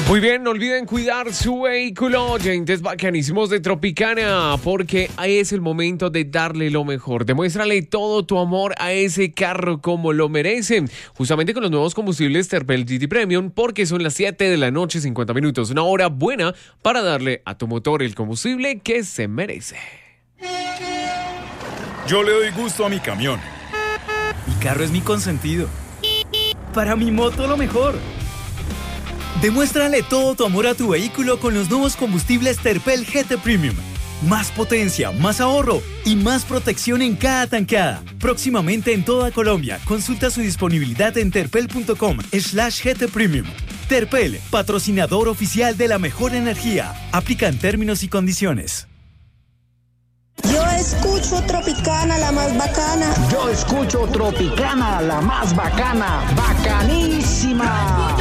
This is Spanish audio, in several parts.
Muy bien, no olviden cuidar su vehículo, oyentes bacanísimos de Tropicana, porque es el momento de darle lo mejor. Demuéstrale todo tu amor a ese carro como lo merece. Justamente con los nuevos combustibles Terpel GT Premium, porque son las 7 de la noche, 50 minutos. Una hora buena para darle a tu motor el combustible que se merece. Yo le doy gusto a mi camión. Mi carro es mi consentido. Para mi moto lo mejor. Demuéstrale todo tu amor a tu vehículo con los nuevos combustibles Terpel GT Premium. Más potencia, más ahorro y más protección en cada tankada. Próximamente en toda Colombia. Consulta su disponibilidad en terpel.com/GT Premium. Terpel, patrocinador oficial de la mejor energía. Aplican términos y condiciones. Yo escucho Tropicana, la más bacana. Yo escucho Tropicana, la más bacana. Bacanísima.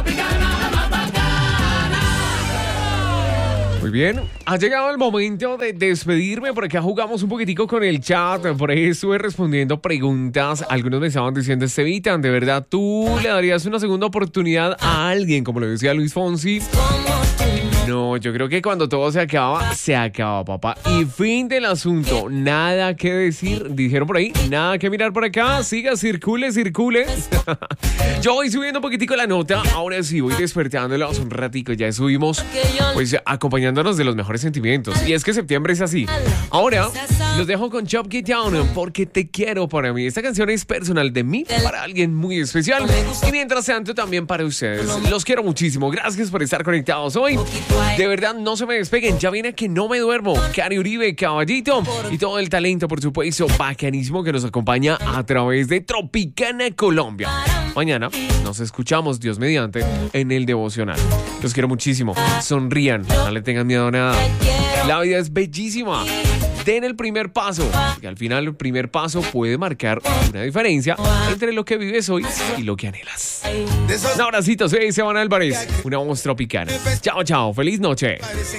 Muy bien, ha llegado el momento de despedirme. Por acá jugamos un poquitico con el chat. Por ahí estuve respondiendo preguntas. Algunos me estaban diciendo, Estevitan, ¿de verdad tú le darías una segunda oportunidad a alguien? Como lo decía Luis Fonsi. No, yo creo que cuando todo se acaba, papá. Y fin del asunto. Nada que decir, dijeron por ahí. Nada que mirar por acá. Siga, circule. Yo voy subiendo un poquitico la nota. Ahora sí, voy despertándolos un ratico. Ya subimos, pues, acompañándonos de los mejores sentimientos. Y es que septiembre es así. Ahora, los dejo con Chop Get Down, porque te quiero para mí. Esta canción es personal de mí, para alguien muy especial. Y mientras tanto, también para ustedes. Los quiero muchísimo. Gracias por estar conectados hoy. De verdad, no se me despeguen. Ya viene Que No Me Duermo, Cari Uribe, Caballito y todo el talento, por supuesto, bacanísimo que nos acompaña a través de Tropicana Colombia. Mañana nos escuchamos, Dios mediante, en el devocional. Los quiero muchísimo. Sonrían, no le tengan miedo a nada. La vida es bellísima. Den el primer paso, porque al final el primer paso puede marcar una diferencia entre lo que vives hoy y lo que anhelas. Un abracito, soy Esteban Álvarez, una voz tropicana. Chao, feliz noche.